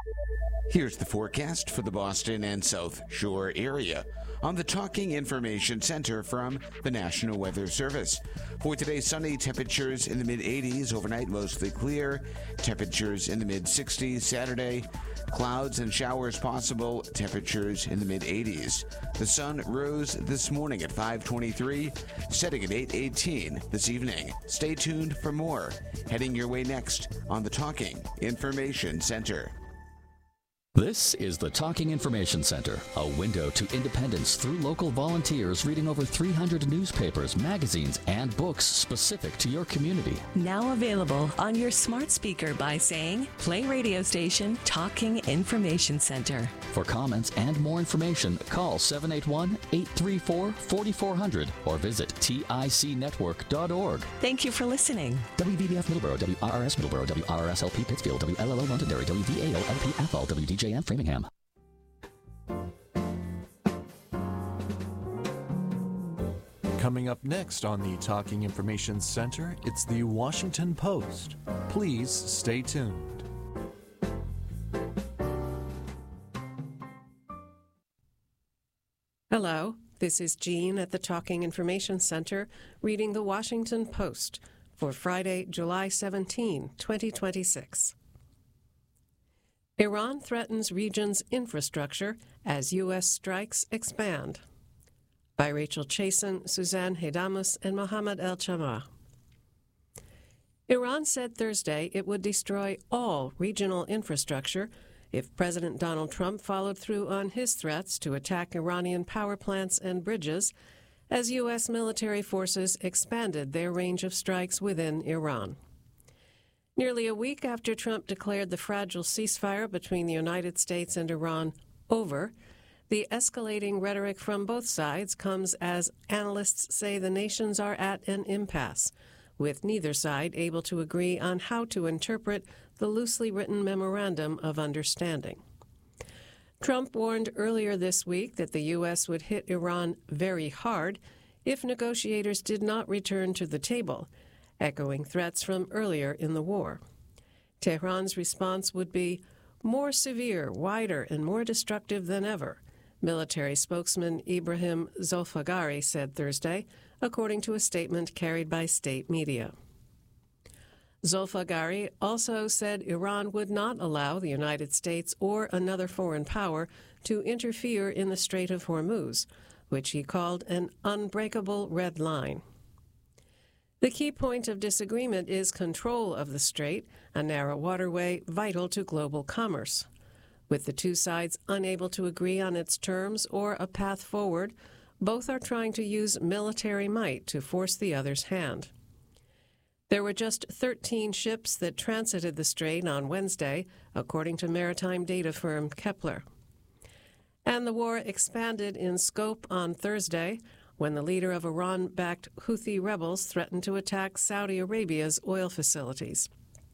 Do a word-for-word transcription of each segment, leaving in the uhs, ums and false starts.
Here's the forecast for the Boston and South Shore area on the Talking Information Center from the National Weather Service. For today, sunny, temperatures in the mid eighties, overnight mostly clear, temperatures in the mid sixties. Saturday, clouds and showers possible, temperatures in the mid eighties. The sun rose this morning at five twenty-three, setting at eight eighteen this evening. Stay tuned for more. Heading your way next on the Talking Information Center. This is the Talking Information Center, a window to independence through local volunteers reading over three hundred newspapers, magazines, and books specific to your community. Now available on your smart speaker by saying, play radio station Talking Information Center. For comments and more information, call seven eight one, eight three four, four four zero zero or visit tic network dot org. Thank you for listening. W B B F Middleborough, W R R S Middleborough, W R R S L P Pittsfield, W L L O Londonderry, W V A O L P F L, W D J and Framingham. Coming up next on the Talking Information Center, it's the Washington Post. Please stay tuned. Hello, this is Jean at the Talking Information Center reading the Washington Post for Friday, July seventeenth, twenty twenty-six. Iran threatens region's infrastructure as U S strikes expand. By Rachel Chasen, Suzanne Heidamus, and Mohammed El-Chama. Iran said Thursday it would destroy all regional infrastructure if President Donald Trump followed through on his threats to attack Iranian power plants and bridges as U S military forces expanded their range of strikes within Iran. Nearly a week after Trump declared the fragile ceasefire between the United States and Iran over, the escalating rhetoric from both sides comes as analysts say the nations are at an impasse, with neither side able to agree on how to interpret the loosely written Memorandum of Understanding. Trump warned earlier this week that the U S would hit Iran very hard if negotiators did not return to the table, echoing threats from earlier in the war. Tehran's response would be more severe, wider, and more destructive than ever, military spokesman Ibrahim Zolfagari said Thursday, according to a statement carried by state media. Zolfagari also said Iran would not allow the United States or another foreign power to interfere in the Strait of Hormuz, which he called an unbreakable red line. The key point of disagreement is control of the strait, a narrow waterway vital to global commerce. With the two sides unable to agree on its terms or a path forward, both are trying to use military might to force the other's hand. There were just thirteen ships that transited the strait on Wednesday, according to maritime data firm Kepler. And the war expanded in scope on Thursday, when the leader of Iran-backed Houthi rebels threatened to attack Saudi Arabia's oil facilities.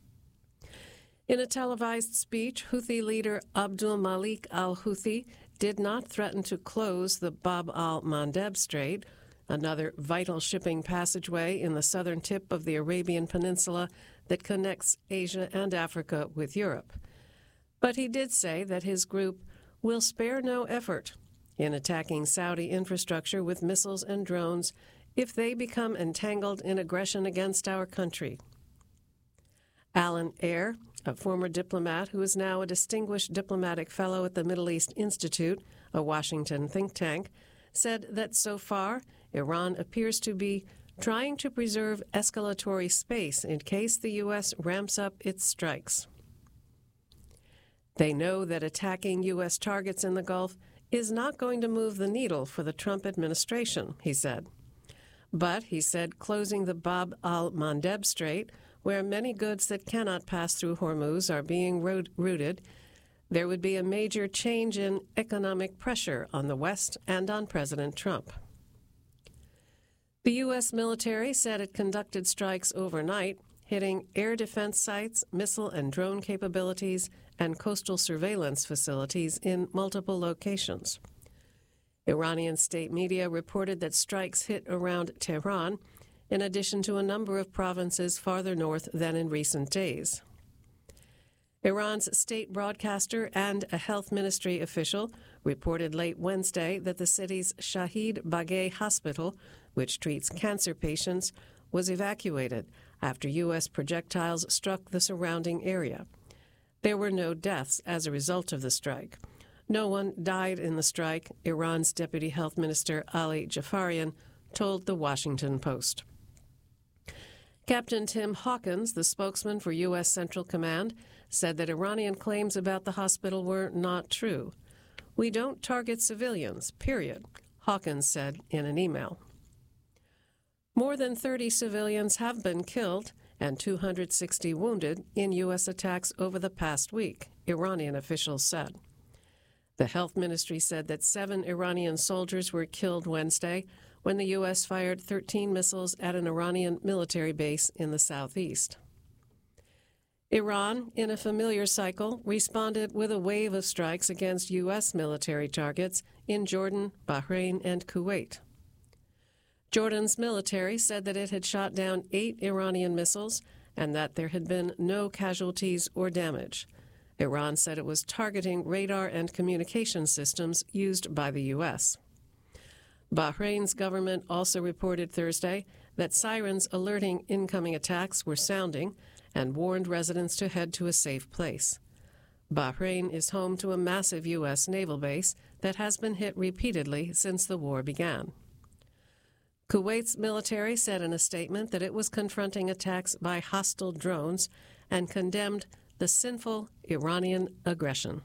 In a televised speech, Houthi leader Abdul Malik al-Houthi did not threaten to close the Bab al-Mandeb Strait, another vital shipping passageway in the southern tip of the Arabian Peninsula that connects Asia and Africa with Europe. But he did say that his group will spare no effort in attacking Saudi infrastructure with missiles and drones if they become entangled in aggression against our country. Alan Eyre, a former diplomat who is now a distinguished diplomatic fellow at the Middle East Institute, a Washington think tank, said that so far, Iran appears to be trying to preserve escalatory space in case the U S ramps up its strikes. They know that attacking U S targets in the Gulf is not going to move the needle for the Trump administration, he said. But, he said, closing the Bab al-Mandeb Strait, where many goods that cannot pass through Hormuz are being routed, there would be a major change in economic pressure on the West and on President Trump. The U S military said it conducted strikes overnight, hitting air defense sites, missile and drone capabilities, and coastal surveillance facilities in multiple locations. Iranian state media reported that strikes hit around Tehran, in addition to a number of provinces farther north than in recent days. Iran's state broadcaster and a health ministry official reported late Wednesday that the city's Shahid Baghay Hospital, which treats cancer patients, was evacuated after U S projectiles struck the surrounding area. There were no deaths as a result of the strike. No one died in the strike, Iran's Deputy Health Minister Ali Jafarian told The Washington Post. Captain Tim Hawkins, the spokesman for U S Central Command, said that Iranian claims about the hospital were not true. "We don't target civilians, period," Hawkins said in an email. More than thirty civilians have been killed and two hundred sixty wounded in U S attacks over the past week, Iranian officials said. The health ministry said that seven Iranian soldiers were killed Wednesday when the U S fired thirteen missiles at an Iranian military base in the southeast. Iran, in a familiar cycle, responded with a wave of strikes against U S military targets in Jordan, Bahrain, and Kuwait. Jordan's military said that it had shot down eight Iranian missiles and that there had been no casualties or damage. Iran said it was targeting radar and communication systems used by the U S. Bahrain's government also reported Thursday that sirens alerting incoming attacks were sounding and warned residents to head to a safe place. Bahrain is home to a massive U S naval base that has been hit repeatedly since the war began. Kuwait's military said in a statement that it was confronting attacks by hostile drones and condemned the sinful Iranian aggression.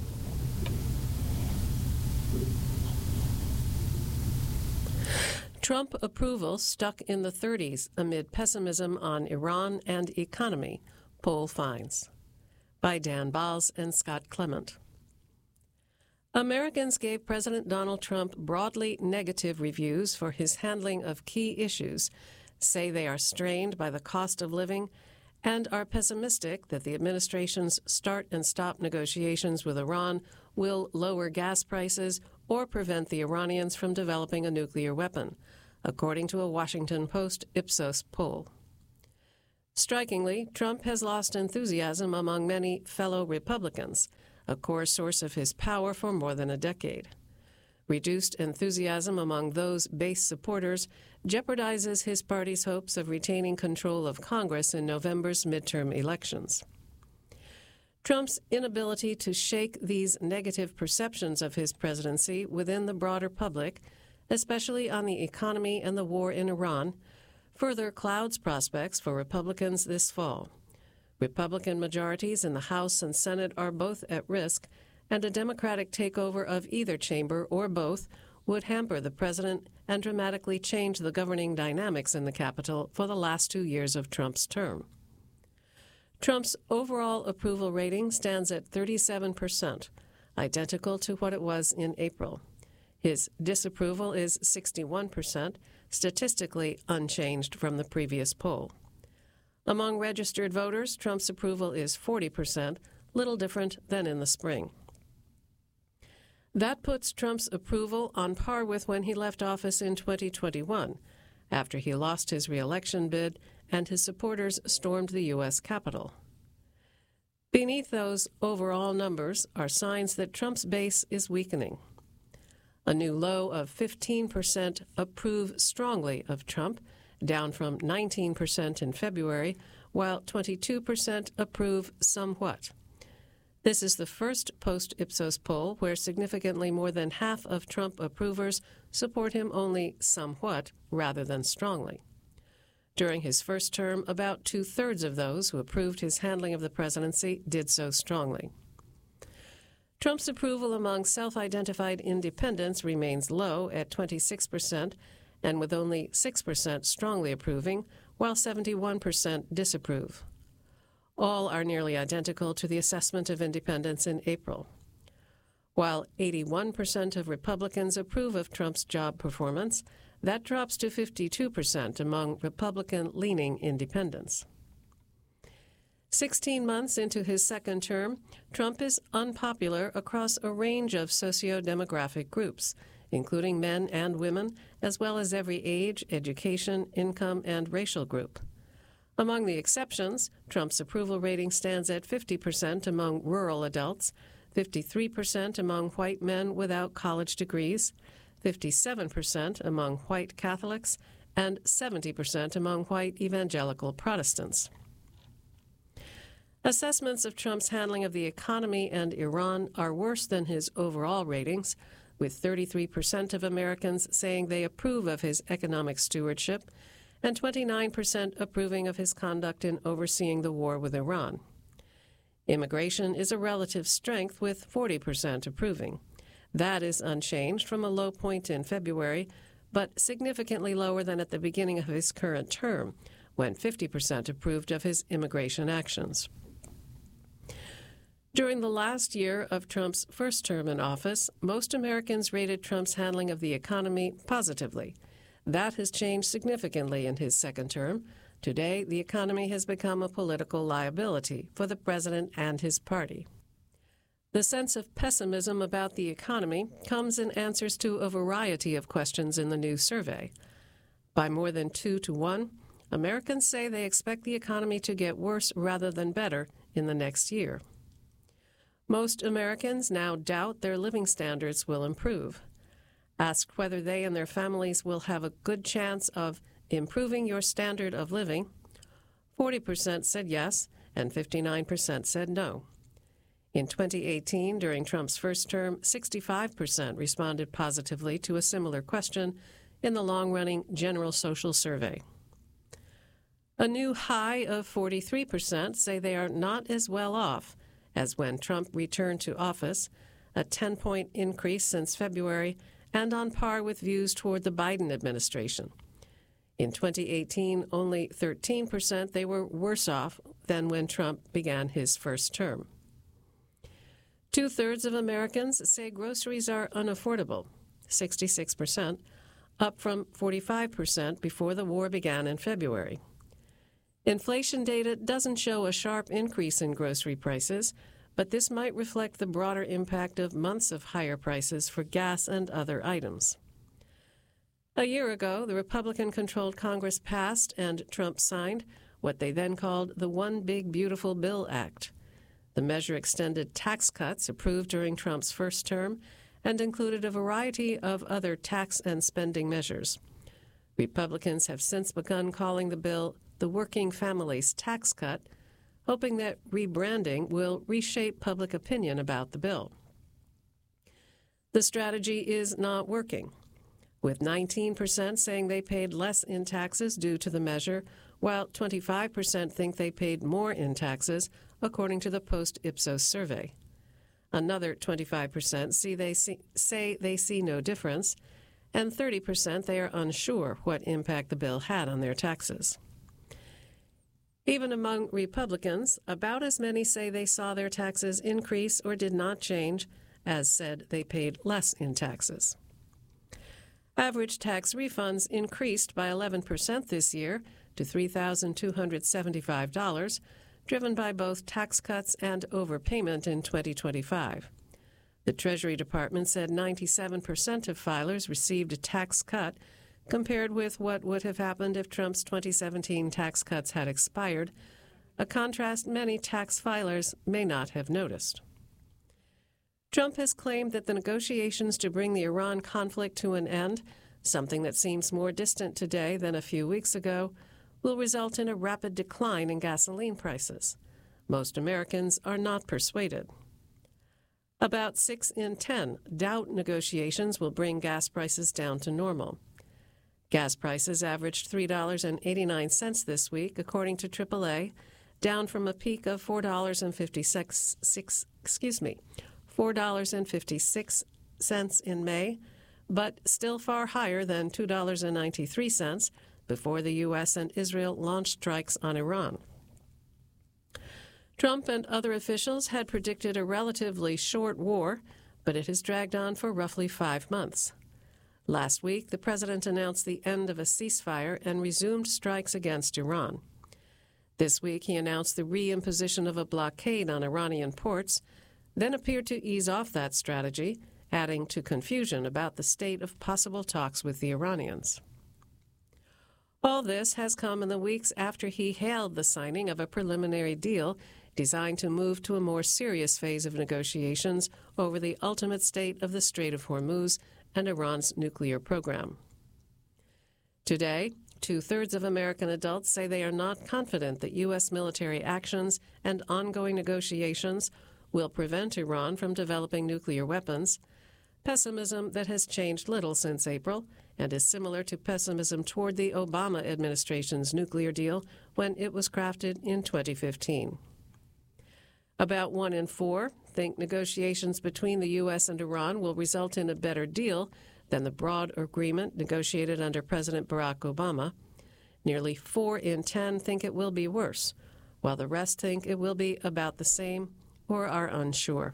Trump approval stuck in the thirties amid pessimism on Iran and economy, poll finds. By Dan Balz and Scott Clement. Americans gave President Donald Trump broadly negative reviews for his handling of key issues, say they are strained by the cost of living, and are pessimistic that the administration's start-and-stop negotiations with Iran will lower gas prices or prevent the Iranians from developing a nuclear weapon, according to a Washington Post Ipsos poll. Strikingly, Trump has lost enthusiasm among many fellow Republicans, a core source of his power for more than a decade. Reduced enthusiasm among those base supporters jeopardizes his party's hopes of retaining control of Congress in November's midterm elections. Trump's inability to shake these negative perceptions of his presidency within the broader public, especially on the economy and the war in Iran, further clouds prospects for Republicans this fall. Republican majorities in the House and Senate are both at risk, and a Democratic takeover of either chamber or both would hamper the president and dramatically change the governing dynamics in the Capitol for the last two years of Trump's term. Trump's overall approval rating stands at thirty-seven percent, identical to what it was in April. His disapproval is sixty-one percent, statistically unchanged from the previous poll. Among registered voters, Trump's approval is forty percent, little different than in the spring. That puts Trump's approval on par with when he left office in twenty twenty-one, after he lost his re-election bid and his supporters stormed the U S Capitol. Beneath those overall numbers are signs that Trump's base is weakening. A new low of fifteen percent approve strongly of Trump, down from nineteen percent in February, while twenty-two percent approve somewhat. This is the first post-Ipsos poll where significantly more than half of Trump approvers support him only somewhat rather than strongly. During his first term, about two-thirds of those who approved his handling of the presidency did so strongly. Trump's approval among self-identified independents remains low at twenty-six percent, and with only six percent strongly approving, while seventy-one percent disapprove. All are nearly identical to the assessment of independents in April. While eighty-one percent of Republicans approve of Trump's job performance, that drops to fifty-two percent among Republican-leaning independents. Sixteen months into his second term, Trump is unpopular across a range of socio-demographic groups, including men and women, as well as every age, education, income, and racial group. Among the exceptions, Trump's approval rating stands at fifty percent among rural adults, fifty-three percent among white men without college degrees, fifty-seven percent among white Catholics, and seventy percent among white evangelical Protestants. Assessments of Trump's handling of the economy and Iran are worse than his overall ratings, with thirty-three percent of Americans saying they approve of his economic stewardship and twenty-nine percent approving of his conduct in overseeing the war with Iran. Immigration is a relative strength, with forty percent approving. That is unchanged from a low point in February, but significantly lower than at the beginning of his current term, when fifty percent approved of his immigration actions. During the last year of Trump's first term in office, most Americans rated Trump's handling of the economy positively. That has changed significantly in his second term. Today, the economy has become a political liability for the president and his party. The sense of pessimism about the economy comes in answers to a variety of questions in the new survey. By more than two to one, Americans say they expect the economy to get worse rather than better in the next year. Most Americans now doubt their living standards will improve. Asked whether they and their families will have a good chance of improving your standard of living, forty percent said yes, and fifty-nine percent said no. In twenty eighteen, during Trump's first term, sixty-five percent responded positively to a similar question in the long-running General Social Survey. A new high of forty-three percent say they are not as well off as when Trump returned to office, a ten-point increase since February, and on par with views toward the Biden administration. In twenty eighteen, only thirteen percent they were worse off than when Trump began his first term. Two-thirds of Americans say groceries are unaffordable, sixty-six percent, up from forty-five percent before the war began in February. Inflation data doesn't show a sharp increase in grocery prices, but this might reflect the broader impact of months of higher prices for gas and other items. A year ago, the Republican-controlled Congress passed and Trump signed what they then called the One Big Beautiful Bill Act. The measure extended tax cuts approved during Trump's first term and included a variety of other tax and spending measures. Republicans have since begun calling the bill the Working Families Tax Cut, hoping that rebranding will reshape public opinion about the bill. The strategy is not working, with nineteen percent saying they paid less in taxes due to the measure, while twenty-five percent think they paid more in taxes, according to the Post-Ipsos survey. Another twenty-five percent see they see, say they see no difference, and thirty percent they are unsure what impact the bill had on their taxes. Even among Republicans, about as many say they saw their taxes increase or did not change as said they paid less in taxes. Average tax refunds increased by eleven percent this year to three thousand two hundred seventy-five dollars, driven by both tax cuts and overpayment in twenty twenty-five. The Treasury Department said ninety-seven percent of filers received a tax cut, compared with what would have happened if Trump's twenty seventeen tax cuts had expired, a contrast many tax filers may not have noticed. Trump has claimed that the negotiations to bring the Iran conflict to an end, something that seems more distant today than a few weeks ago, will result in a rapid decline in gasoline prices. Most Americans are not persuaded. About six in ten doubt negotiations will bring gas prices down to normal. Gas prices averaged three dollars and eighty-nine cents this week, according to triple A, down from a peak of four dollars and fifty-six six, excuse me, four dollars and fifty-six cents in May, but still far higher than two dollars and ninety-three cents before the U S and Israel launched strikes on Iran. Trump and other officials had predicted a relatively short war, but it has dragged on for roughly five months. Last week, the president announced the end of a ceasefire and resumed strikes against Iran. This week, he announced the reimposition of a blockade on Iranian ports, then appeared to ease off that strategy, adding to confusion about the state of possible talks with the Iranians. All this has come in the weeks after he hailed the signing of a preliminary deal designed to move to a more serious phase of negotiations over the ultimate state of the Strait of Hormuz and Iran's nuclear program. Today, two-thirds of American adults say they are not confident that U S military actions and ongoing negotiations will prevent Iran from developing nuclear weapons, pessimism that has changed little since April and is similar to pessimism toward the Obama administration's nuclear deal when it was crafted in twenty fifteen. About one in four think negotiations between the U S and Iran will result in a better deal than the broad agreement negotiated under President Barack Obama. Nearly four in ten think it will be worse, while the rest think it will be about the same or are unsure.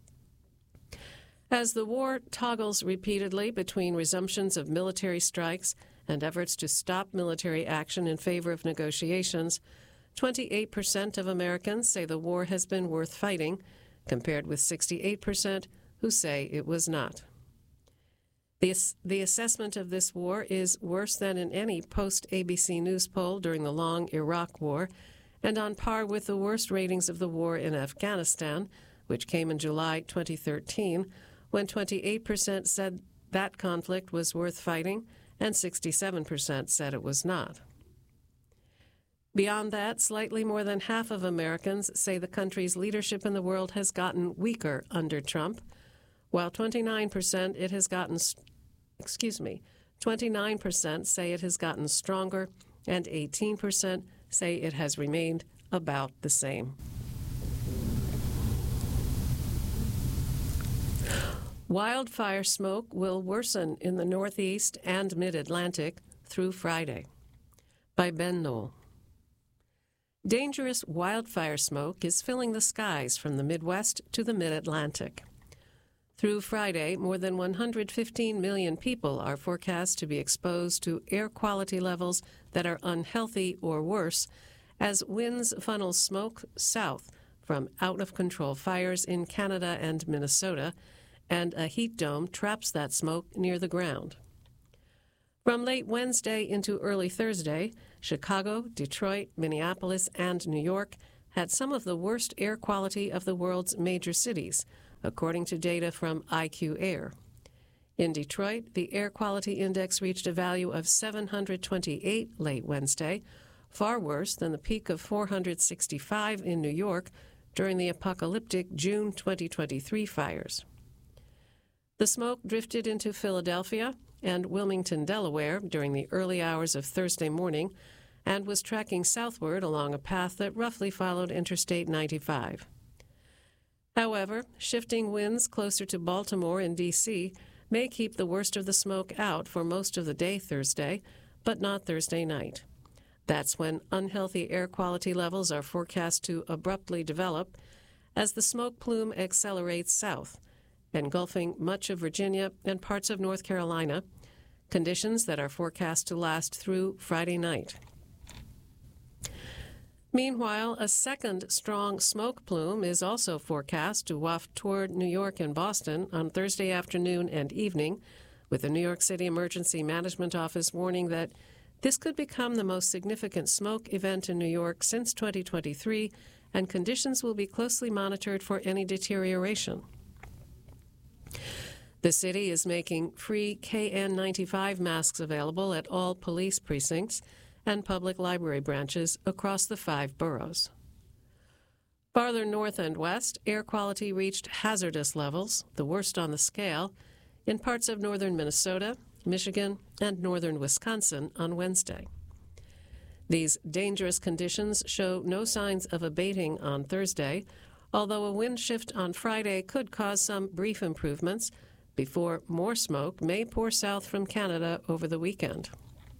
As the war toggles repeatedly between resumptions of military strikes and efforts to stop military action in favor of negotiations, twenty-eight percent of Americans say the war has been worth fighting, compared with sixty-eight percent who say it was not. The, the assessment of this war is worse than in any post-A B C News poll during the long Iraq War, and on par with the worst ratings of the war in Afghanistan, which came in July twenty thirteen, when twenty-eight percent said that conflict was worth fighting and sixty-seven percent said it was not. Beyond that, slightly more than half of Americans say the country's leadership in the world has gotten weaker under Trump, while twenty-nine percent it has gotten, excuse me, twenty-nine percent say it has gotten stronger, and eighteen percent say it has remained about the same. Wildfire smoke will worsen in the Northeast and Mid-Atlantic through Friday. By Ben Knoll. Dangerous wildfire smoke is filling the skies from the Midwest to the Mid-Atlantic. Through Friday, more than one hundred fifteen million people are forecast to be exposed to air quality levels that are unhealthy or worse as winds funnel smoke south from out-of-control fires in Canada and Minnesota, and a heat dome traps that smoke near the ground. From late Wednesday into early Thursday, Chicago, Detroit, Minneapolis, and New York had some of the worst air quality of the world's major cities, according to data from I Q Air. In Detroit, the air quality index reached a value of seven hundred twenty-eight late Wednesday, far worse than the peak of four hundred sixty-five in New York during the apocalyptic June twenty twenty-three fires. The smoke drifted into Philadelphia and Wilmington, Delaware, during the early hours of Thursday morning and was tracking southward along a path that roughly followed Interstate ninety-five. However, shifting winds closer to Baltimore and D C may keep the worst of the smoke out for most of the day Thursday, but not Thursday night. That's when unhealthy air quality levels are forecast to abruptly develop as the smoke plume accelerates south, engulfing much of Virginia and parts of North Carolina, conditions that are forecast to last through Friday night. Meanwhile, a second strong smoke plume is also forecast to waft toward New York and Boston on Thursday afternoon and evening, with the New York City Emergency Management Office warning that this could become the most significant smoke event in New York since twenty twenty-three, and conditions will be closely monitored for any deterioration. The city is making free K N ninety-five masks available at all police precincts and public library branches across the five boroughs. Farther north and west, air quality reached hazardous levels, the worst on the scale, in parts of northern Minnesota, Michigan, and northern Wisconsin on Wednesday. These dangerous conditions show no signs of abating on Thursday, although a wind shift on Friday could cause some brief improvements before more smoke may pour south from Canada over the weekend.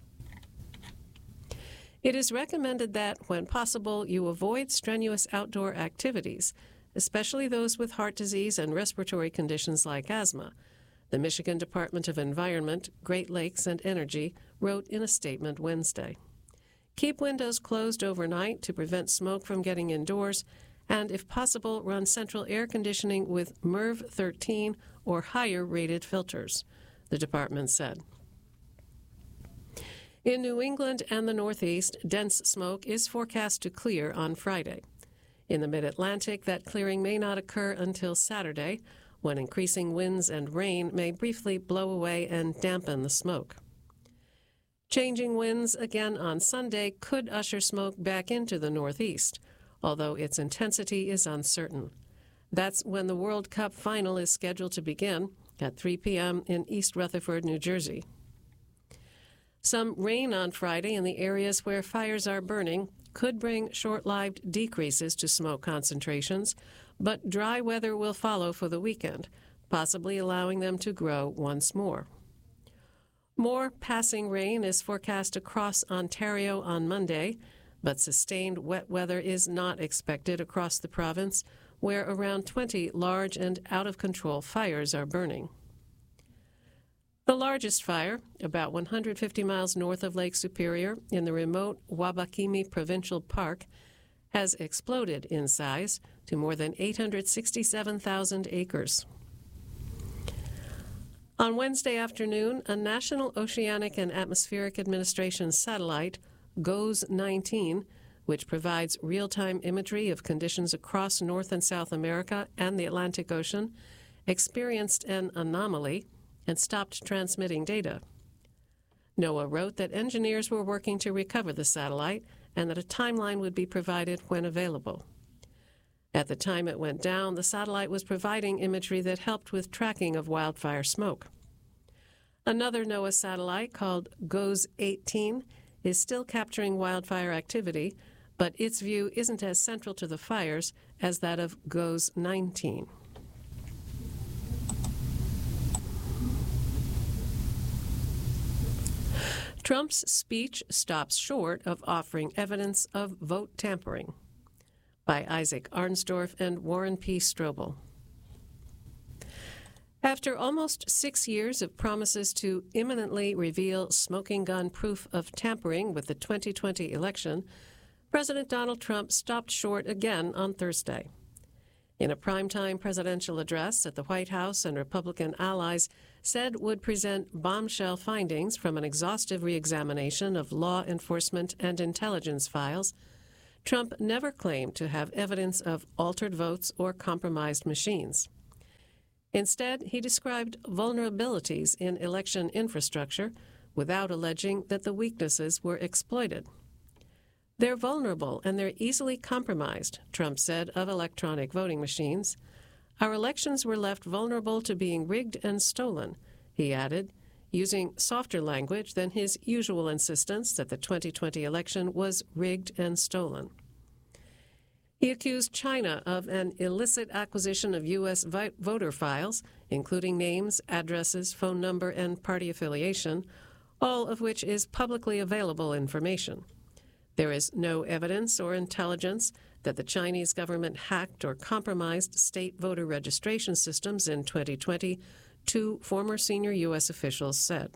It is recommended that, when possible, you avoid strenuous outdoor activities, especially those with heart disease and respiratory conditions like asthma, the Michigan Department of Environment, Great Lakes, and Energy wrote in a statement Wednesday. Keep windows closed overnight to prevent smoke from getting indoors, and, if possible, run central air conditioning with MERV thirteen or higher rated filters, the department said. In New England and the Northeast, dense smoke is forecast to clear on Friday. In the mid-Atlantic, that clearing may not occur until Saturday, when increasing winds and rain may briefly blow away and dampen the smoke. Changing winds again on Sunday could usher smoke back into the Northeast, although its intensity is uncertain. That's when the World Cup final is scheduled to begin at three p.m. in East Rutherford, New Jersey. Some rain on Friday in the areas where fires are burning could bring short-lived decreases to smoke concentrations, but dry weather will follow for the weekend, possibly allowing them to grow once more. More passing rain is forecast across Ontario on Monday, but sustained wet weather is not expected across the province, where around twenty large and out-of-control fires are burning. The largest fire, about one hundred fifty miles north of Lake Superior in the remote Wabakimi Provincial Park, has exploded in size to more than eight hundred sixty-seven thousand acres. On Wednesday afternoon, a National Oceanic and Atmospheric Administration satellite, GOES nineteen, which provides real-time imagery of conditions across North and South America and the Atlantic Ocean, experienced an anomaly and stopped transmitting data. NOAA wrote that engineers were working to recover the satellite and that a timeline would be provided when available. At the time it went down, the satellite was providing imagery that helped with tracking of wildfire smoke. Another NOAA satellite called GOES eighteen is still capturing wildfire activity, but its view isn't as central to the fires as that of GOES nineteen. Trump's speech stops short of offering evidence of vote tampering. By Isaac Arnsdorf and Warren P. Strobel. After almost six years of promises to imminently reveal smoking gun proof of tampering with the twenty twenty election, President Donald Trump stopped short again on Thursday. In a primetime presidential address at the White House and Republican allies said would present bombshell findings from an exhaustive reexamination of law enforcement and intelligence files, Trump never claimed to have evidence of altered votes or compromised machines. Instead, he described vulnerabilities in election infrastructure without alleging that the weaknesses were exploited. They're vulnerable and they're easily compromised, Trump said of electronic voting machines. Our elections were left vulnerable to being rigged and stolen, he added, using softer language than his usual insistence that the twenty twenty election was rigged and stolen. He accused China of an illicit acquisition of U S voter files, including names, addresses, phone number, and party affiliation, all of which is publicly available information. There is no evidence or intelligence that the Chinese government hacked or compromised state voter registration systems in twenty twenty, two former senior U S officials said.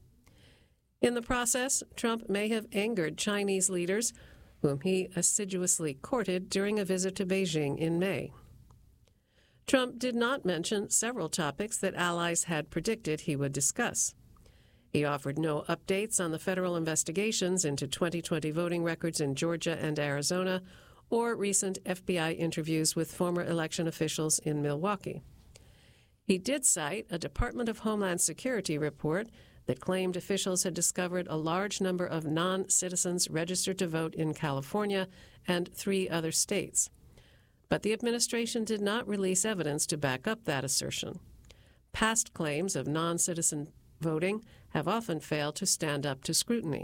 In the process, Trump may have angered Chinese leaders, whom he assiduously courted during a visit to Beijing in May. Trump did not mention several topics that allies had predicted he would discuss. He offered no updates on the federal investigations into twenty twenty voting records in Georgia and Arizona or recent F B I interviews with former election officials in Milwaukee. He did cite a Department of Homeland Security report that claimed officials had discovered a large number of non-citizens registered to vote in California and three other states. But the administration did not release evidence to back up that assertion. Past claims of non-citizen voting have often failed to stand up to scrutiny.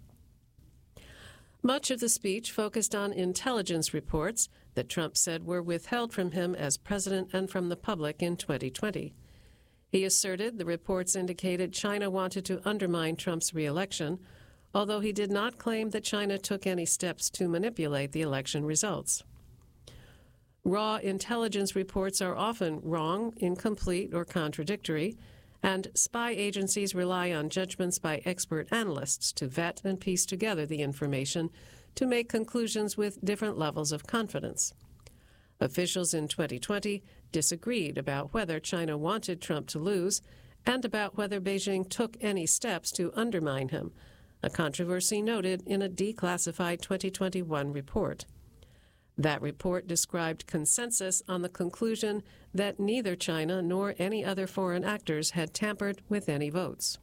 Much of the speech focused on intelligence reports that Trump said were withheld from him as president and from the public in twenty twenty. He asserted the reports indicated China wanted to undermine Trump's re-election, although he did not claim that China took any steps to manipulate the election results. Raw intelligence reports are often wrong, incomplete, or contradictory, and spy agencies rely on judgments by expert analysts to vet and piece together the information to make conclusions with different levels of confidence. Officials in twenty twenty disagreed about whether China wanted Trump to lose and about whether Beijing took any steps to undermine him, a controversy noted in a declassified twenty twenty-one report. That report described consensus on the conclusion that neither China nor any other foreign actors had tampered with any votes.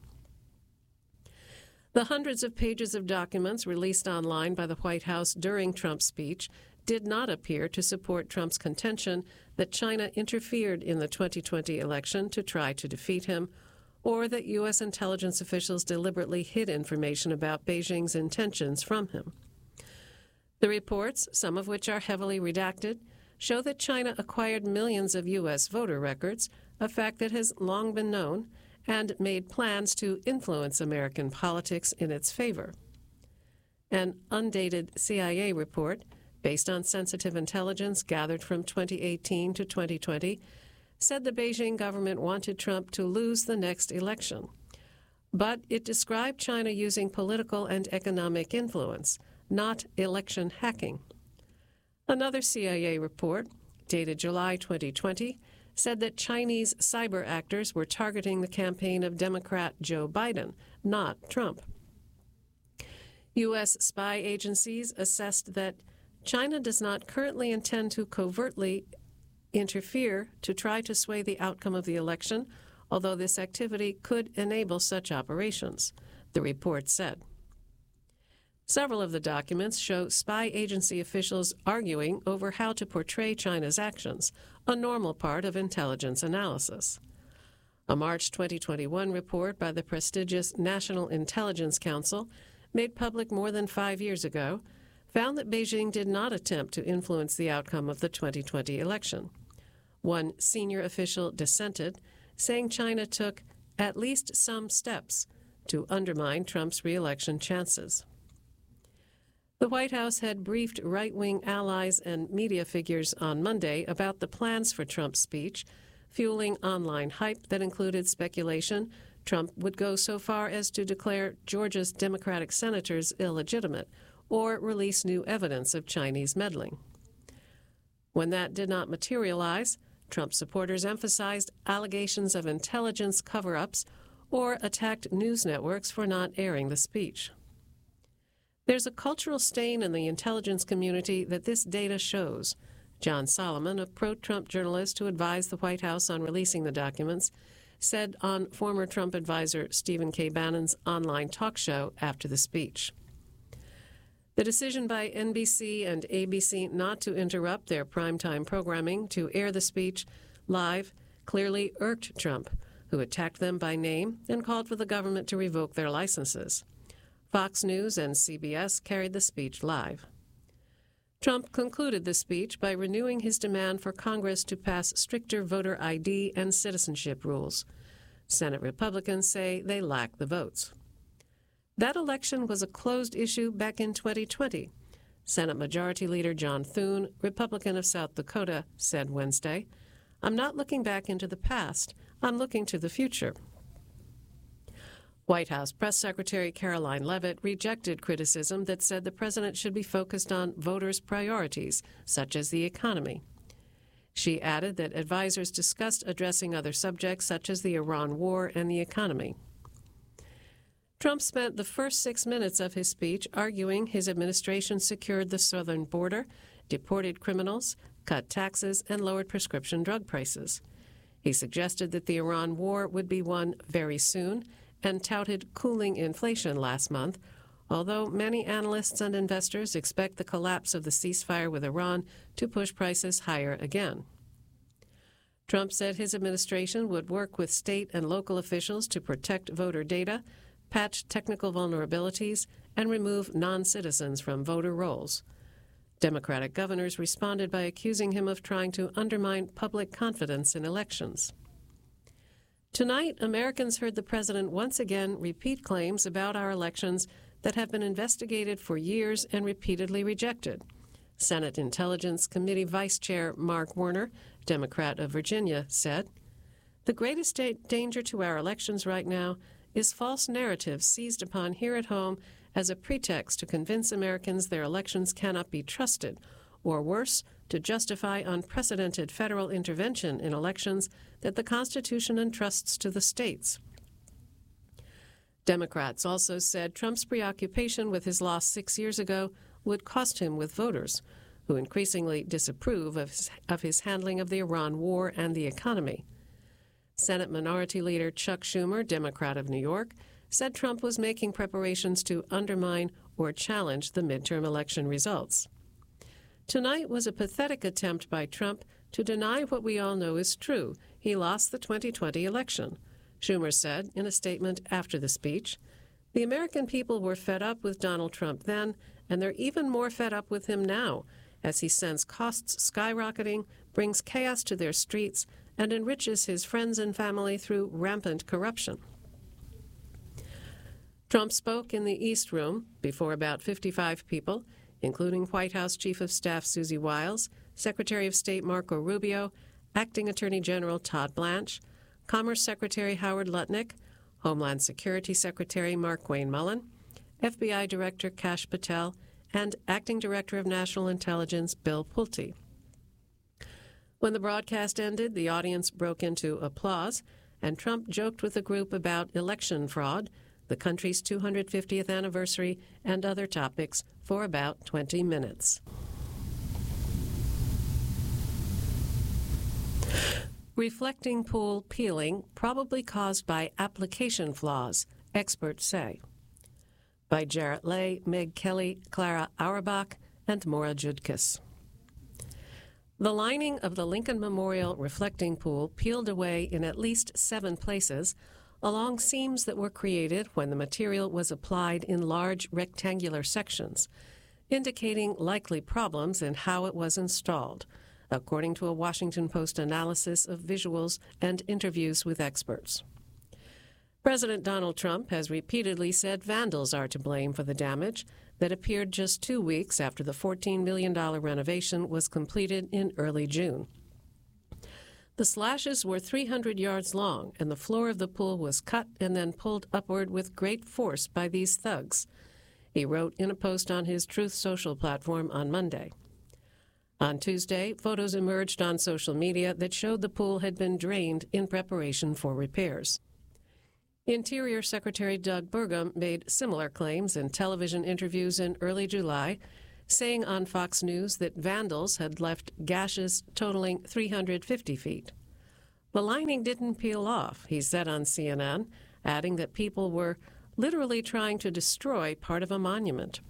The hundreds of pages of documents released online by the White House during Trump's speech did not appear to support Trump's contention that China interfered in the twenty twenty election to try to defeat him, or that U S intelligence officials deliberately hid information about Beijing's intentions from him. The reports, some of which are heavily redacted, show that China acquired millions of U S voter records, a fact that has long been known, and made plans to influence American politics in its favor. An undated C I A report, based on sensitive intelligence gathered from twenty eighteen to twenty twenty, said the Beijing government wanted Trump to lose the next election. But it described China using political and economic influence, not election hacking. Another C I A report, dated July twenty twenty, said that Chinese cyber actors were targeting the campaign of Democrat Joe Biden, not Trump. U S spy agencies assessed that China does not currently intend to covertly interfere to try to sway the outcome of the election, although this activity could enable such operations, the report said. Several of the documents show spy agency officials arguing over how to portray China's actions, a normal part of intelligence analysis. A March twenty twenty-one report by the prestigious National Intelligence Council, made public more than five years ago, found that Beijing did not attempt to influence the outcome of the twenty twenty election. One senior official dissented, saying China took at least some steps to undermine Trump's re-election chances. The White House had briefed right-wing allies and media figures on Monday about the plans for Trump's speech, fueling online hype that included speculation Trump would go so far as to declare Georgia's Democratic senators illegitimate or release new evidence of Chinese meddling. When that did not materialize, Trump supporters emphasized allegations of intelligence cover-ups or attacked news networks for not airing the speech. There's a cultural stain in the intelligence community that this data shows. John Solomon, a pro-Trump journalist who advised the White House on releasing the documents, said on former Trump advisor Stephen K. Bannon's online talk show after the speech. The decision by N B C and A B C not to interrupt their primetime programming to air the speech live clearly irked Trump, who attacked them by name and called for the government to revoke their licenses. Fox News and C B S carried the speech live. Trump concluded the speech by renewing his demand for Congress to pass stricter voter I D and citizenship rules. Senate Republicans say they lack the votes. That election was a closed issue back in twenty twenty. Senate Majority Leader John Thune, Republican of South Dakota, said Wednesday, "I'm not looking back into the past. I'm looking to the future." White House Press Secretary Caroline Leavitt rejected criticism that said the president should be focused on voters' priorities, such as the economy. She added that advisers discussed addressing other subjects such as the Iran war and the economy. Trump spent the first six minutes of his speech arguing his administration secured the southern border, deported criminals, cut taxes, and lowered prescription drug prices. He suggested that the Iran war would be won very soon and touted cooling inflation last month, although many analysts and investors expect the collapse of the ceasefire with Iran to push prices higher again. Trump said his administration would work with state and local officials to protect voter data, patch technical vulnerabilities, and remove non-citizens from voter rolls. Democratic governors responded by accusing him of trying to undermine public confidence in elections. Tonight, Americans heard the president once again repeat claims about our elections that have been investigated for years and repeatedly rejected. Senate Intelligence Committee Vice Chair Mark Warner, Democrat of Virginia, said, "The greatest da- danger to our elections right now is false narratives seized upon here at home as a pretext to convince Americans their elections cannot be trusted, or worse, to justify unprecedented federal intervention in elections that the Constitution entrusts to the states." Democrats also said Trump's preoccupation with his loss six years ago would cost him with voters, who increasingly disapprove of his, of his handling of the Iran war and the economy. Senate Minority Leader Chuck Schumer, Democrat of New York, said Trump was making preparations to undermine or challenge the midterm election results. Tonight was a pathetic attempt by Trump to deny what we all know is true. He lost the twenty twenty election, Schumer said in a statement after the speech. The American people were fed up with Donald Trump then, and they're even more fed up with him now, as he sends costs skyrocketing, brings chaos to their streets, and enriches his friends and family through rampant corruption. Trump spoke in the East Room before about fifty-five people, including White House Chief of Staff Susie Wiles, Secretary of State Marco Rubio, Acting Attorney General Todd Blanche, Commerce Secretary Howard Lutnick, Homeland Security Secretary Markwayne Mullin, F B I Director Kash Patel, and Acting Director of National Intelligence Bill Pulte. When the broadcast ended, the audience broke into applause, and Trump joked with the group about election fraud, the country's two hundred fiftieth anniversary, and other topics for about twenty minutes. Reflecting pool peeling probably caused by application flaws, experts say. By Jarrett Lay, Meg Kelly, Clara Auerbach, and Maura Judkis. The lining of the Lincoln Memorial reflecting pool peeled away in at least seven places along seams that were created when the material was applied in large rectangular sections, indicating likely problems in how it was installed, according to a Washington Post analysis of visuals and interviews with experts. President Donald Trump has repeatedly said vandals are to blame for the damage that appeared just two weeks after the fourteen million dollars renovation was completed in early June. The slashes were three hundred yards long, and the floor of the pool was cut and then pulled upward with great force by these thugs, he wrote in a post on his Truth Social platform on Monday. On Tuesday, photos emerged on social media that showed the pool had been drained in preparation for repairs. Interior Secretary Doug Burgum made similar claims in television interviews in early July, saying on Fox News that vandals had left gashes totaling three hundred fifty feet. The lining didn't peel off, he said on C N N, adding that people were literally trying to destroy part of a monument.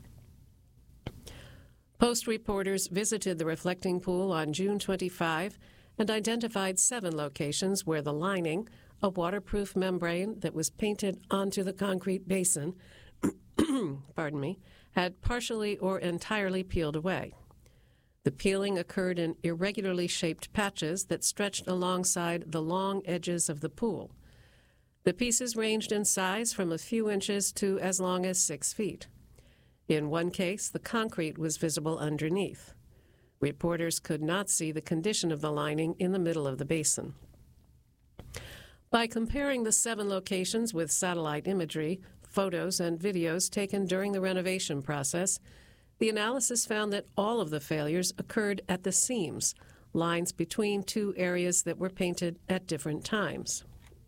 Post reporters visited the reflecting pool on June twenty-fifth and identified seven locations where the lining, a waterproof membrane that was painted onto the concrete basin, pardon me, had partially or entirely peeled away. The peeling occurred in irregularly shaped patches that stretched alongside the long edges of the pool. The pieces ranged in size from a few inches to as long as six feet. In one case, the concrete was visible underneath. Reporters could not see the condition of the lining in the middle of the basin. By comparing the seven locations with satellite imagery, photos, and videos taken during the renovation process, the analysis found that all of the failures occurred at the seams, lines between two areas that were painted at different times.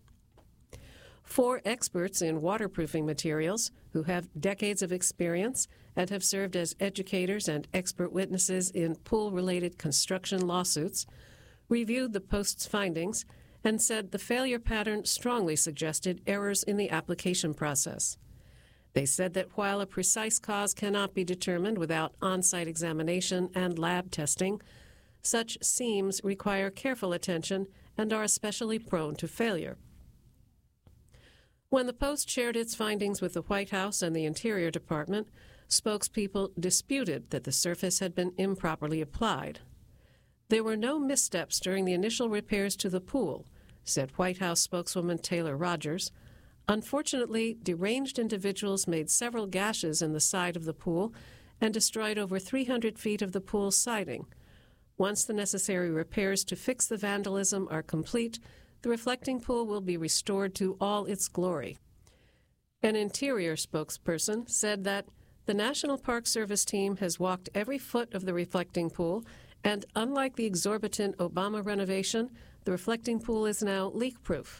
Four experts in waterproofing materials, who have decades of experience and have served as educators and expert witnesses in pool-related construction lawsuits, reviewed the Post's findings and said the failure pattern strongly suggested errors in the application process. They said that while a precise cause cannot be determined without on-site examination and lab testing, such seams require careful attention and are especially prone to failure. When the Post shared its findings with the White House and the Interior Department, spokespeople disputed that the surface had been improperly applied. There were no missteps during the initial repairs to the pool, said White House spokeswoman Taylor Rogers. Unfortunately, deranged individuals made several gashes in the side of the pool and destroyed over three hundred feet of the pool's siding. Once the necessary repairs to fix the vandalism are complete, the reflecting pool will be restored to all its glory. An interior spokesperson said that the National Park Service team has walked every foot of the reflecting pool, and unlike the exorbitant Obama renovation, the reflecting pool is now leak-proof.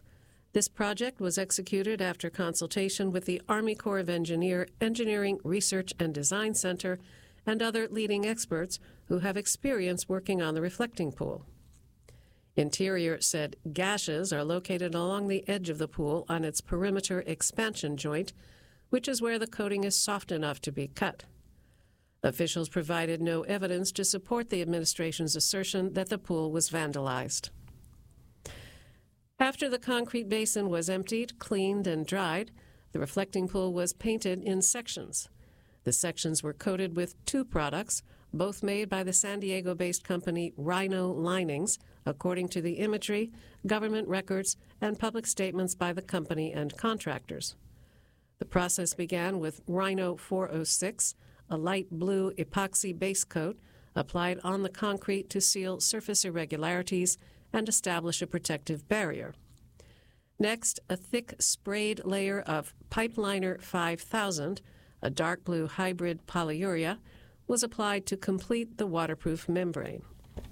This project was executed after consultation with the Army Corps of Engineer Engineering Research and Design Center and other leading experts who have experience working on the reflecting pool. Interior said gashes are located along the edge of the pool on its perimeter expansion joint, which is where the coating is soft enough to be cut. Officials provided no evidence to support the administration's assertion that the pool was vandalized. After the concrete basin was emptied, cleaned, and dried, the reflecting pool was painted in sections. The sections were coated with two products, both made by the San Diego-based company Rhino Linings, according to the imagery, government records, and public statements by the company and contractors. The process began with Rhino four oh six, a light blue epoxy base coat applied on the concrete to seal surface irregularities and establish a protective barrier. Next, a thick sprayed layer of Pipeliner five thousand, a dark blue hybrid polyurea, was applied to complete the waterproof membrane.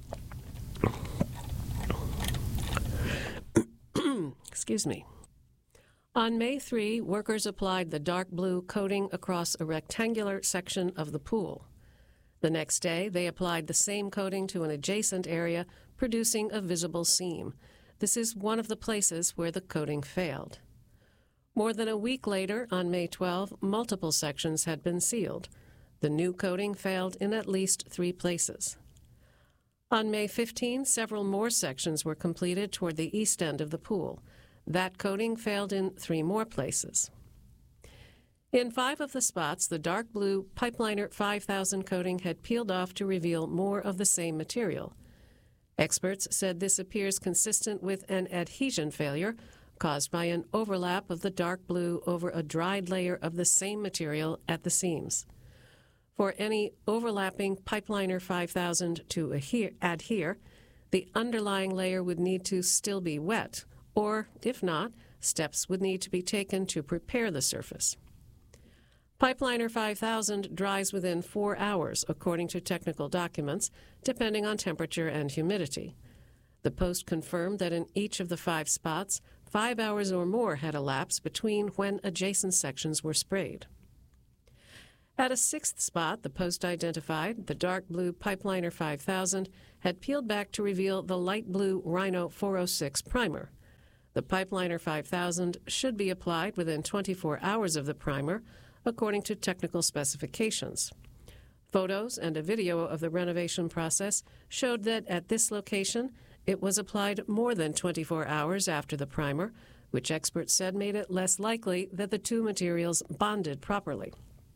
Excuse me. On May third, workers applied the dark blue coating across a rectangular section of the pool. The next day, they applied the same coating to an adjacent area, producing a visible seam. This is one of the places where the coating failed. More than a week later, on May twelfth, multiple sections had been sealed. The new coating failed in at least three places. On May fifteenth, several more sections were completed toward the east end of the pool. That coating failed in three more places. In five of the spots, the dark blue Pipeliner five thousand coating had peeled off to reveal more of the same material. Experts said this appears consistent with an adhesion failure caused by an overlap of the dark blue over a dried layer of the same material at the seams. For any overlapping Pipeliner five thousand to adhere, adhere, the underlying layer would need to still be wet, or, if not, steps would need to be taken to prepare the surface. Pipeliner five thousand dries within four hours, according to technical documents, depending on temperature and humidity. The Post confirmed that in each of the five spots, five hours or more had elapsed between when adjacent sections were sprayed. At a sixth spot, the Post identified the dark blue Pipeliner five thousand had peeled back to reveal the light blue Rhino four oh six primer. The Pipeliner five thousand should be applied within twenty-four hours of the primer, according to technical specifications. Photos and a video of the renovation process showed that at this location, it was applied more than twenty-four hours after the primer, which experts said made it less likely that the two materials bonded properly.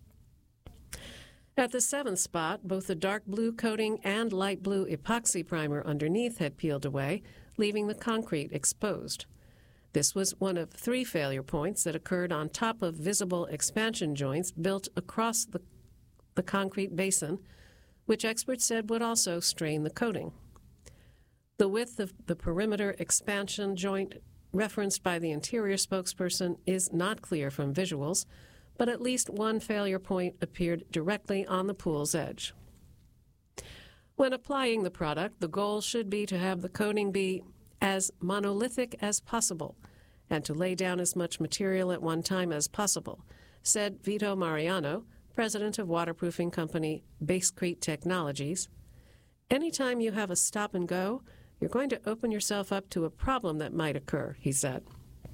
At the seventh spot, both the dark blue coating and light blue epoxy primer underneath had peeled away, leaving the concrete exposed. This was one of three failure points that occurred on top of visible expansion joints built across the, the concrete basin, which experts said would also strain the coating. The width of the perimeter expansion joint referenced by the interior spokesperson is not clear from visuals, but at least one failure point appeared directly on the pool's edge. When applying the product, the goal should be to have the coating be as monolithic as possible and to lay down as much material at one time as possible, said Vito Mariano, president of waterproofing company Basecrete Technologies. Anytime you have a stop and go, you're going to open yourself up to a problem that might occur, he said.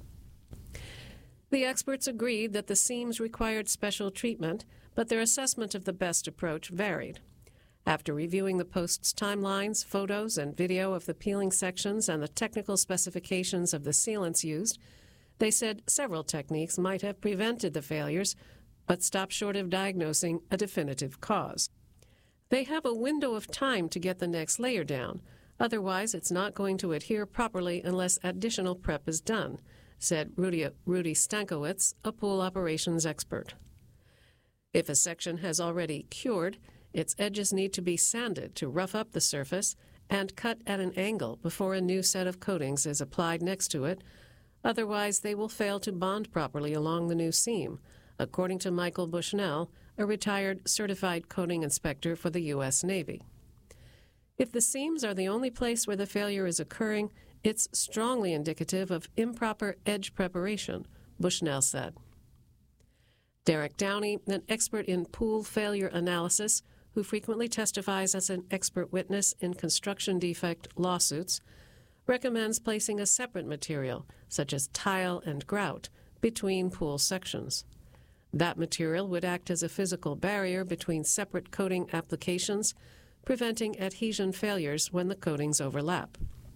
The experts agreed that the seams required special treatment, but their assessment of the best approach varied. After reviewing the Post's timelines, photos, and video of the peeling sections and the technical specifications of the sealants used, they said several techniques might have prevented the failures, but stopped short of diagnosing a definitive cause. They have a window of time to get the next layer down. Otherwise, it's not going to adhere properly unless additional prep is done, said Rudy, Rudy Stankiewicz, a pool operations expert. If a section has already cured, its edges need to be sanded to rough up the surface and cut at an angle before a new set of coatings is applied next to it. Otherwise, they will fail to bond properly along the new seam, according to Michael Bushnell, a retired certified coating inspector for the U S Navy. If the seams are the only place where the failure is occurring, It's strongly indicative of improper edge preparation, Bushnell said. Derek Downey, an expert in pool failure analysis, who frequently testifies as an expert witness in construction defect lawsuits, recommends placing a separate material, such as tile and grout, between pool sections. That material would act as a physical barrier between separate coating applications, preventing adhesion failures when the coatings overlap.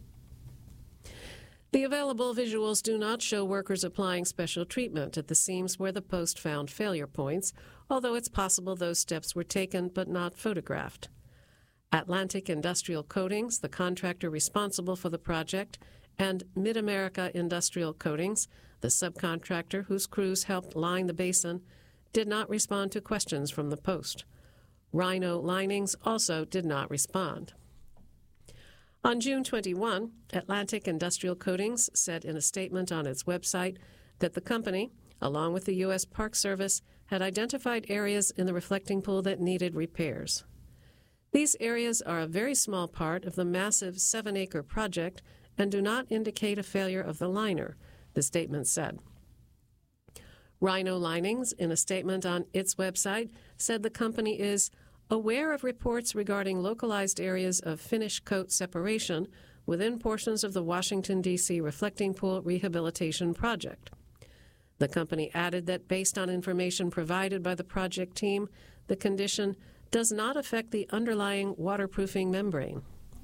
The available visuals do not show workers applying special treatment at the seams where the post found failure points, although it's possible those steps were taken but not photographed. Atlantic Industrial Coatings, the contractor responsible for the project, and Mid-America Industrial Coatings, the subcontractor whose crews helped line the basin, did not respond to questions from the Post. Rhino Linings also did not respond. On June twenty-first, Atlantic Industrial Coatings said in a statement on its website that the company, along with the U S Park Service, had identified areas in the reflecting pool that needed repairs. These areas are a very small part of the massive seven-acre project and do not indicate a failure of the liner, the statement said. Rhino Linings, in a statement on its website, said the company is aware of reports regarding localized areas of finish coat separation within portions of the Washington, D C reflecting pool rehabilitation project. The company added that based on information provided by the project team, the condition does not affect the underlying waterproofing membrane.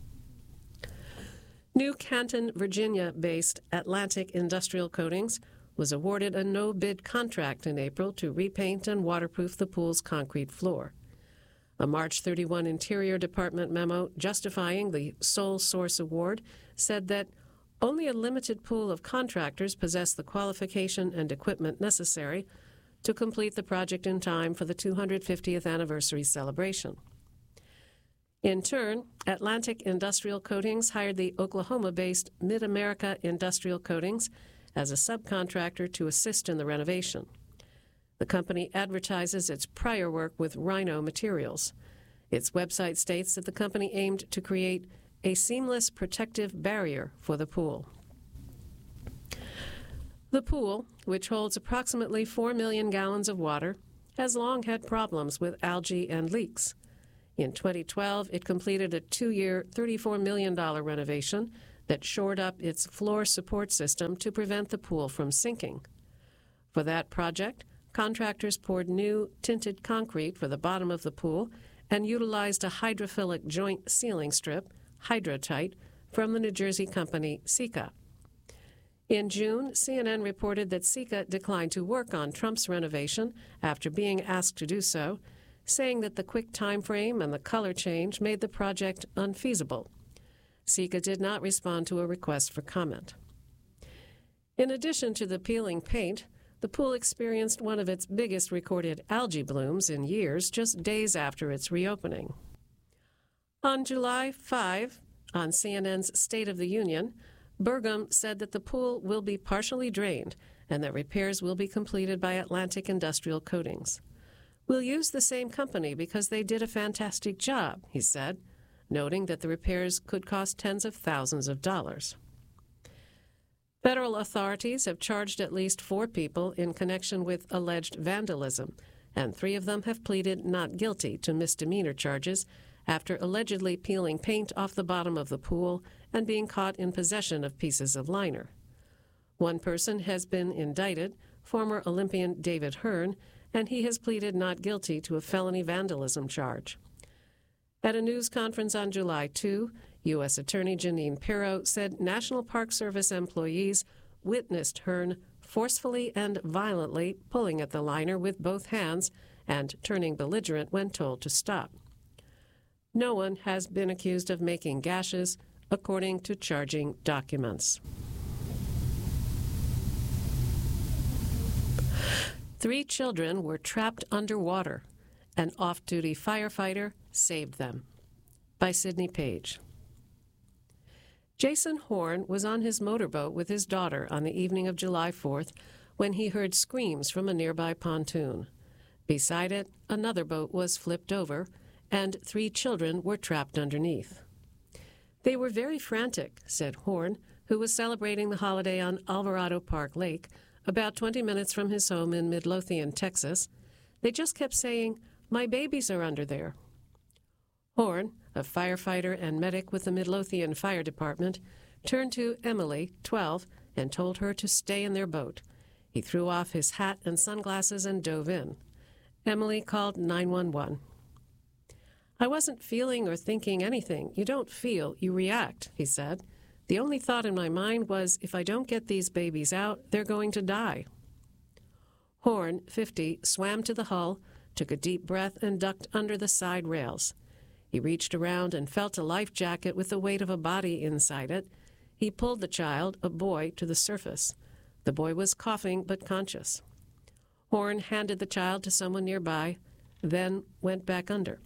New Canton, Virginia-based Atlantic Industrial Coatings was awarded a no-bid contract in April to repaint and waterproof the pool's concrete floor. A March thirty-first Interior Department memo justifying the sole source award said that only a limited pool of contractors possess the qualification and equipment necessary to complete the project in time for the two hundred fiftieth anniversary celebration. In turn, Atlantic Industrial Coatings hired the Oklahoma-based Mid-America Industrial Coatings as a subcontractor to assist in the renovation. The company advertises its prior work with Rhino Materials. Its website states that the company aimed to create a seamless protective barrier for the pool. The pool, which holds approximately four million gallons of water, has long had problems with algae and leaks. In twenty twelve, it completed a two-year, thirty-four million dollars renovation that shored up its floor support system to prevent the pool from sinking. For that project, contractors poured new tinted concrete for the bottom of the pool and utilized a hydrophilic joint sealing strip, Hydrotite, from the New Jersey company Sika. In June, C N N reported that Sika declined to work on Trump's renovation after being asked to do so, saying that the quick time frame and the color change made the project unfeasible. Sika did not respond to a request for comment. In addition to the peeling paint, the pool experienced one of its biggest recorded algae blooms in years just days after its reopening. On July fifth, on C N N's State of the Union, Burgum said that the pool will be partially drained and that repairs will be completed by Atlantic Industrial Coatings. We'll use the same company because they did a fantastic job, he said, noting that the repairs could cost tens of thousands of dollars. Federal authorities have charged at least four people in connection with alleged vandalism, and three of them have pleaded not guilty to misdemeanor charges after allegedly peeling paint off the bottom of the pool and being caught in possession of pieces of liner. One person has been indicted, former Olympian David Hearn, and he has pleaded not guilty to a felony vandalism charge. At a news conference on July second, U S Attorney Janine Pirro said National Park Service employees witnessed Hearn forcefully and violently pulling at the liner with both hands and turning belligerent when told to stop. No one has been accused of making gashes, according to charging documents. Three children were trapped underwater. An off-duty firefighter saved them. By Sidney Page. Jason Horn was on his motorboat with his daughter on the evening of July fourth when he heard screams from a nearby pontoon. Beside it, another boat was flipped over, and three children were trapped underneath. They were very frantic, said Horn, who was celebrating the holiday on Alvarado Park Lake, about twenty minutes from his home in Midlothian, Texas. They just kept saying, "My babies are under there." Horn, a firefighter and medic with the Midlothian Fire Department, turned to Emily, twelve, and told her to stay in their boat. He threw off his hat and sunglasses and dove in. Emily called nine one one. "I wasn't feeling or thinking anything. You don't feel, you react," he said. "The only thought in my mind was, if I don't get these babies out, they're going to die." Horn, fifty, swam to the hull, took a deep breath, and ducked under the side rails. He reached around and felt a life jacket with the weight of a body inside it. He pulled the child, a boy, to the surface. The boy was coughing but conscious. Horn handed the child to someone nearby, then went back under.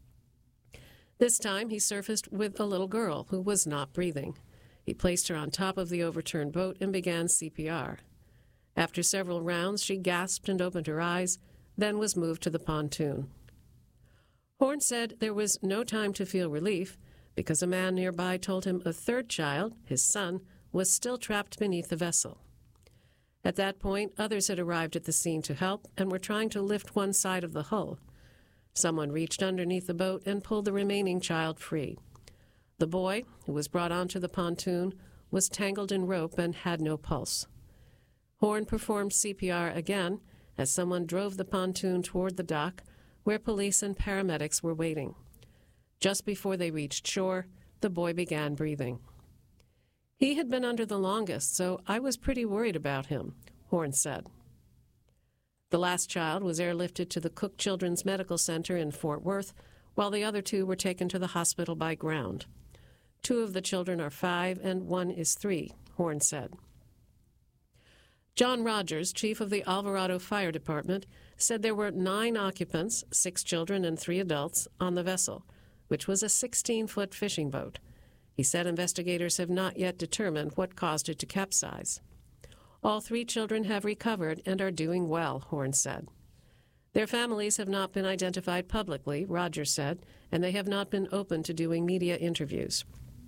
This time he surfaced with a little girl who was not breathing. He placed her on top of the overturned boat and began C P R. After several rounds, she gasped and opened her eyes, then was moved to the pontoon. Horn said there was no time to feel relief because a man nearby told him a third child, his son, was still trapped beneath the vessel. At that point, others had arrived at the scene to help and were trying to lift one side of the hull. Someone reached underneath the boat and pulled the remaining child free. The boy, who was brought onto the pontoon, was tangled in rope and had no pulse. Horn performed C P R again as someone drove the pontoon toward the dock, where police and paramedics were waiting. Just before they reached shore, the boy began breathing. "He had been under the longest, so I was pretty worried about him," Horn said. The last child was airlifted to the Cook Children's Medical Center in Fort Worth, while the other two were taken to the hospital by ground. Two of the children are five and one is three, Horn said. John Rogers, chief of the Alvarado Fire Department, said there were nine occupants, six children and three adults, on the vessel, which was a sixteen-foot fishing boat. He said investigators have not yet determined what caused it to capsize. All three children have recovered and are doing well, Horn said. Their families have not been identified publicly, Rogers said, and they have not been open to doing media interviews.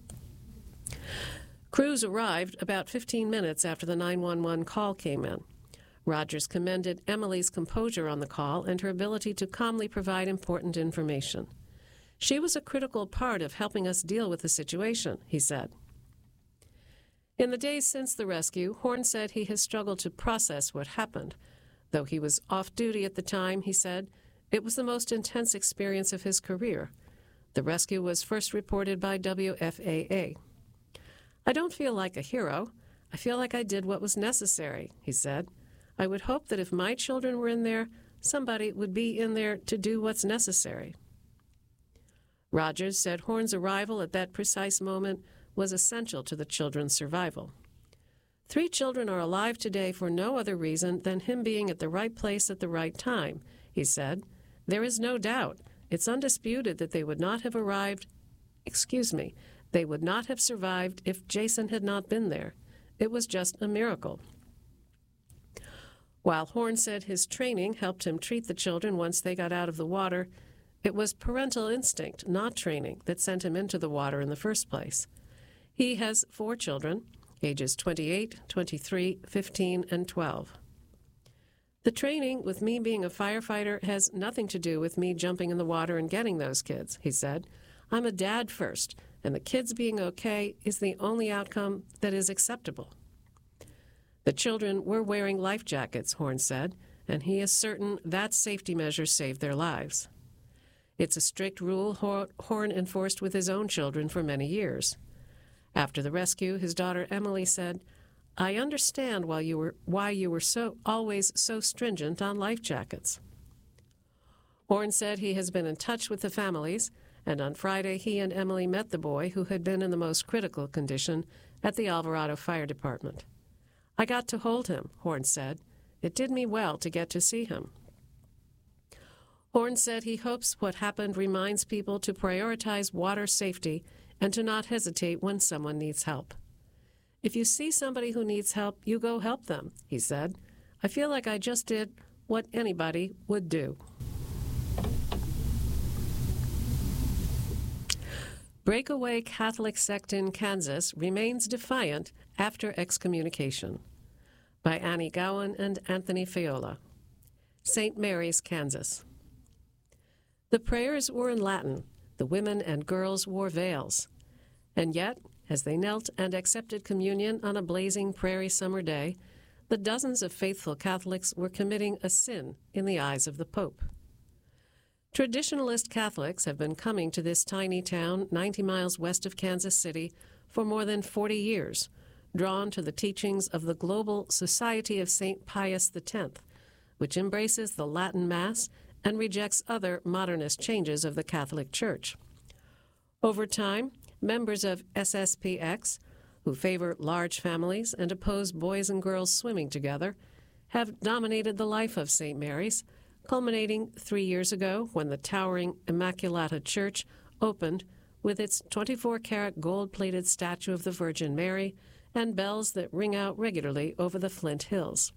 Crews arrived about fifteen minutes after the nine one one call came in. Rogers commended Emily's composure on the call and her ability to calmly provide important information. "She was a critical part of helping us deal with the situation," he said. In the days since the rescue, Horn said he has struggled to process what happened. Though he was off duty at the time, he said, it was the most intense experience of his career. The rescue was first reported by W F A A. "I don't feel like a hero. I feel like I did what was necessary," he said. "I would hope that if my children were in there, somebody would be in there to do what's necessary." Rogers said Horn's arrival at that precise moment was essential to the children's survival. "Three children are alive today for no other reason than him being at the right place at the right time," he said. "There is no doubt. It's undisputed that they would not have arrived, excuse me, they would not have survived if Jason had not been there. It was just a miracle." While Horn said his training helped him treat the children once they got out of the water, it was parental instinct, not training, that sent him into the water in the first place. He has four children, ages twenty-eight, twenty-three, fifteen, and twelve. "The training with me being a firefighter has nothing to do with me jumping in the water and getting those kids," he said. "I'm a dad first, and the kids being okay is the only outcome that is acceptable." The children were wearing life jackets, Horn said, and he is certain that safety measure saved their lives. It's a strict rule Horn enforced with his own children for many years. After the rescue, his daughter Emily said, "I understand why you were why you were so always so stringent on life jackets." Horn said he has been in touch with the families, and on Friday he and Emily met the boy who had been in the most critical condition at the Alvarado Fire Department. "I got to hold him," Horn said. "It did me well to get to see him." Horn said he hopes what happened reminds people to prioritize water safety and to not hesitate when someone needs help. "If you see somebody who needs help, you go help them," he said. "I feel like I just did what anybody would do." Breakaway Catholic sect in Kansas remains defiant after excommunication. By Annie Gowan and Anthony Fiola. Saint Mary's, Kansas. The prayers were in Latin. The women and girls wore veils. And yet, as they knelt and accepted communion on a blazing prairie summer day, the dozens of faithful Catholics were committing a sin in the eyes of the Pope. Traditionalist Catholics have been coming to this tiny town ninety miles west of Kansas City for more than forty years, drawn to the teachings of the Global Society of Saint Pius X, which embraces the Latin Mass and rejects other modernist changes of the Catholic Church. Over time, members of S S P X, who favor large families and oppose boys and girls swimming together, have dominated the life of Saint Mary's, culminating three years ago when the towering Immaculata Church opened with its twenty-four karat gold-plated statue of the Virgin Mary and bells that ring out regularly over the Flint Hills.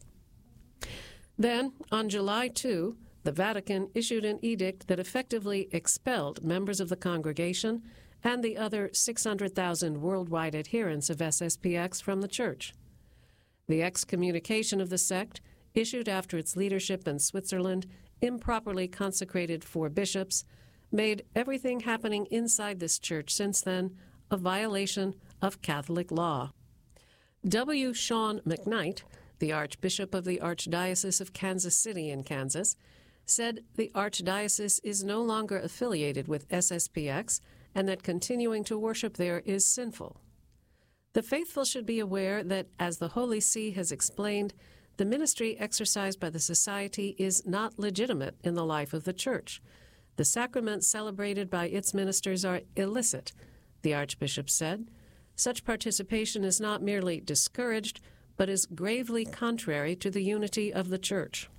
Then, on July second, the Vatican issued an edict that effectively expelled members of the congregation and the other six hundred thousand worldwide adherents of S S P X from the Church. The excommunication of the sect, issued after its leadership in Switzerland improperly consecrated four bishops, made everything happening inside this church since then a violation of Catholic law. W. Sean McKnight, the Archbishop of the Archdiocese of Kansas City in Kansas, said the Archdiocese is no longer affiliated with S S P X and that continuing to worship there is sinful. The faithful should be aware that, as the Holy See has explained, the ministry exercised by the Society is not legitimate in the life of the Church. The sacraments celebrated by its ministers are illicit, the Archbishop said. Such participation is not merely discouraged, but is gravely contrary to the unity of the Church.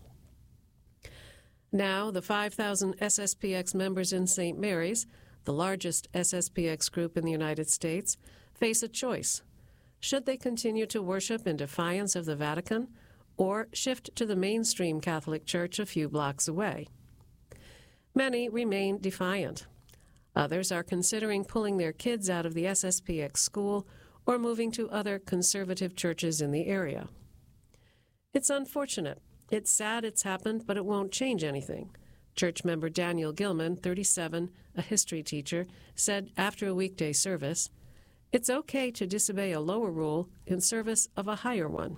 Now, the five thousand S S P X members in Saint Mary's, the largest S S P X group in the United States, face a choice. Should they continue to worship in defiance of the Vatican, or shift to the mainstream Catholic Church a few blocks away? Many remain defiant. Others are considering pulling their kids out of the S S P X school or moving to other conservative churches in the area. It's unfortunate. It's sad it's happened, but it won't change anything. Church member Daniel Gilman, thirty-seven, a history teacher, said after a weekday service, "It's okay to disobey a lower rule in service of a higher one."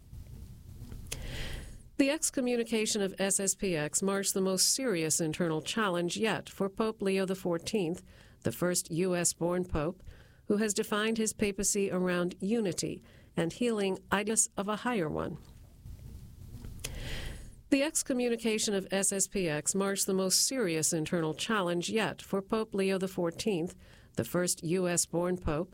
The excommunication of S S P X marks the most serious internal challenge yet for Pope Leo the fourteenth, the first U S-born pope, who has defined his papacy around unity and healing ideas of a higher one. The excommunication of S S P X marks the most serious internal challenge yet for Pope Leo the fourteenth, the first U S-born pope,